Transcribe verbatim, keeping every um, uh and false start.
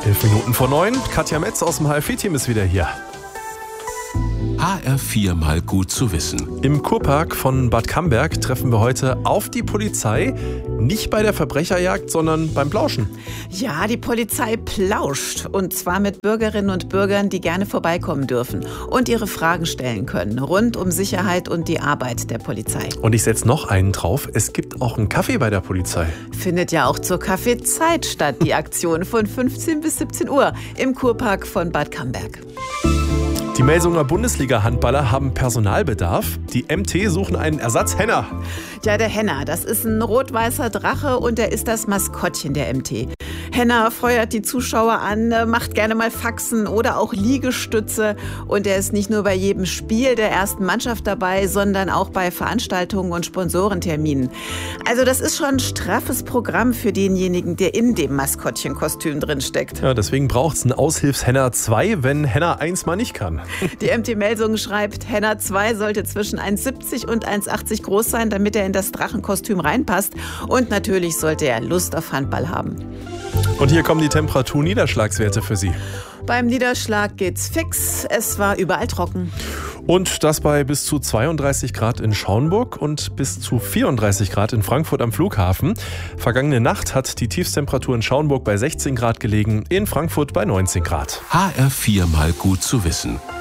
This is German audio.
Elf Minuten vor neun. Katja Metz aus dem H R vier-Team ist wieder hier. H R vier mal gut zu wissen. Im Kurpark von Bad Camberg treffen wir heute auf die Polizei. Nicht bei der Verbrecherjagd, sondern beim Plauschen. Ja, die Polizei plauscht. Und zwar mit Bürgerinnen und Bürgern, die gerne vorbeikommen dürfen und ihre Fragen stellen können. Rund um Sicherheit und die Arbeit der Polizei. Und ich setze noch einen drauf. Es gibt auch einen Kaffee bei der Polizei. Findet ja auch zur Kaffeezeit statt, die Aktion von fünfzehn bis siebzehn Uhr im Kurpark von Bad Camberg. Die Melsunger Bundesliga-Handballer haben Personalbedarf. Die M T suchen einen Ersatz-Henner. Ja, der Henner, das ist ein rot-weißer Drache und er ist das Maskottchen der M T. Henner feuert die Zuschauer an, macht gerne mal Faxen oder auch Liegestütze. Und er ist nicht nur bei jedem Spiel der ersten Mannschaft dabei, sondern auch bei Veranstaltungen und Sponsorenterminen. Also das ist schon ein straffes Programm für denjenigen, der in dem Maskottchenkostüm drin steckt. Ja, deswegen braucht es einen Aushilfs-Henner zwei, wenn Henner eins mal nicht kann. Die M T Melsungen schreibt, Henner zwei sollte zwischen eins siebzig und eins achtzig groß sein, damit er in das Drachenkostüm reinpasst. Und natürlich sollte er Lust auf Handball haben. Und hier kommen die Temperatur-Niederschlagswerte für Sie. Beim Niederschlag geht's fix. Es war überall trocken. Und das bei bis zu zweiunddreißig Grad in Schaumburg und bis zu vierunddreißig Grad in Frankfurt am Flughafen. Vergangene Nacht hat die Tiefstemperatur in Schaumburg bei sechzehn Grad gelegen, in Frankfurt bei neunzehn Grad. H R vier mal gut zu wissen.